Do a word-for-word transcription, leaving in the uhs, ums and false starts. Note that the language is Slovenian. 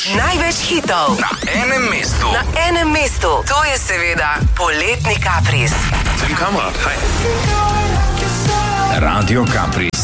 Največ hitov na enem mestu. Na enem mestu. To je seveda Poletni Kapris. Tim Kamrat, hej. Radio Kapris.